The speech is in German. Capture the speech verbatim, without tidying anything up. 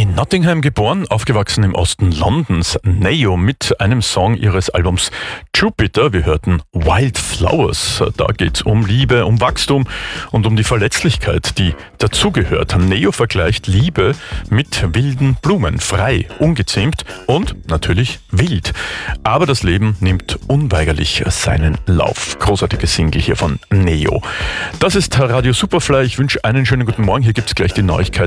In Nottingham geboren, aufgewachsen im Osten Londons, Neo mit einem Song ihres Albums Jupiter. Wir hörten Wildflowers. Da geht's um Liebe, um Wachstum und um die Verletzlichkeit, die dazugehört. Neo vergleicht Liebe mit wilden Blumen, frei, ungezähmt und natürlich wild. Aber das Leben nimmt unweigerlich seinen Lauf. Großartige Single hier von Neo. Das ist Radio Superfly. Ich wünsche einen schönen guten Morgen. Hier gibt's gleich die Neuigkeiten.